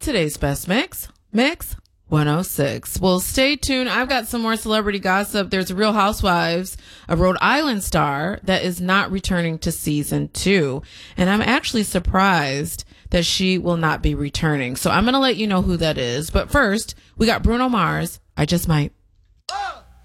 today's best mix, Mix 106. Well, stay tuned. I've got some more celebrity gossip. There's a Real Housewives, a Rhode Island star that is not returning to season 2. And I'm actually surprised that she will not be returning. So I'm going to let you know who that is. But first, we got Bruno Mars, I Just Might.